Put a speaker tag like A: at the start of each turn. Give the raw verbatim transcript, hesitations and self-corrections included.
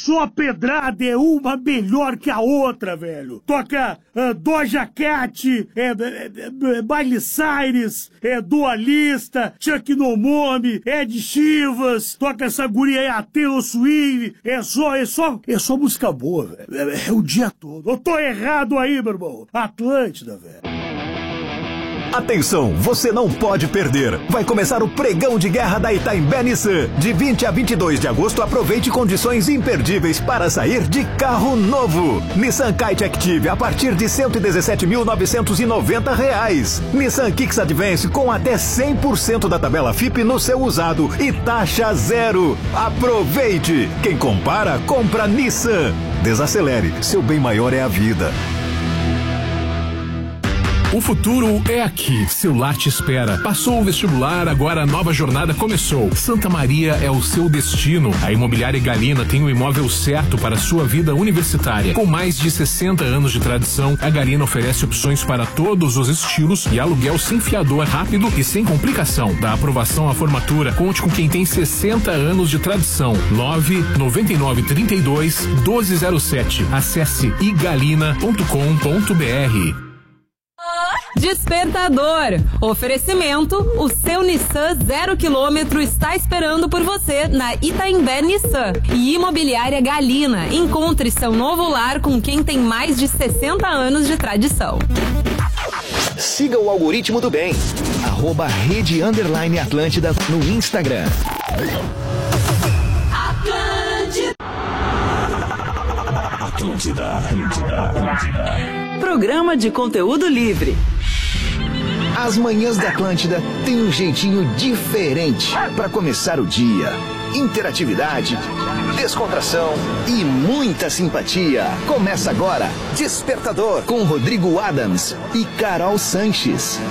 A: só pedrada, é uma melhor que a outra, velho. Toca uh, Doja Cat, é, é, é, Miley Cyrus, é, Dua Lista, Chuck Nomomi, Ed Chivas, toca essa guria aí, a Taylor Swift, é só, é só, é só música boa, velho. É, é o dia todo. Eu tô errado aí, meu irmão. Atlântida, velho.
B: Atenção, você não pode perder. Vai começar o pregão de guerra da Itaimbé Nissan. De vinte a vinte e dois de agosto, aproveite condições imperdíveis para sair de carro novo. Nissan Kite Active a partir de cento e dezessete mil novecentos e noventa reais. Nissan Kicks Advance com até cem por cento da tabela F I P no seu usado e taxa zero. Aproveite! Quem compara, compra Nissan. Desacelere, seu bem maior é a vida.
C: O futuro é aqui, seu lar te espera. Passou o vestibular, agora a nova jornada começou. Santa Maria é o seu destino. A Imobiliária Galina tem o imóvel certo para a sua vida universitária. Com mais de sessenta anos de tradição, a Galina oferece opções para todos os estilos e aluguel sem fiador, rápido e sem complicação. Da aprovação à formatura, conte com quem tem sessenta anos de tradição. nove nove nove três dois um dois zero sete. Acesse igalina ponto com ponto br.
D: Despertador. Oferecimento: o seu Nissan zero quilômetro está esperando por você na Itaimbé Nissan. E Imobiliária Galina. Encontre seu novo lar com quem tem mais de sessenta anos de tradição.
B: Siga o algoritmo do bem. Arroba Rede Underline Atlântida no Instagram.
D: Atlântida.
B: Atlântida, Atlântida, Atlântida.
D: Programa de conteúdo livre.
B: As manhãs da Atlântida têm um jeitinho diferente para começar o dia. Interatividade, descontração e muita simpatia. Começa agora Despertador com Rodrigo Adams e Carol Sanches.